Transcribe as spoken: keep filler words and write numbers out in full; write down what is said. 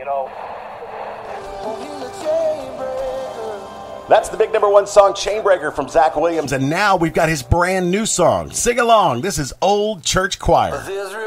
you know. That's the big number one song, Chainbreaker, from Zach Williams. And now we've got his brand new song. Sing along. This is Old Church Choir. There's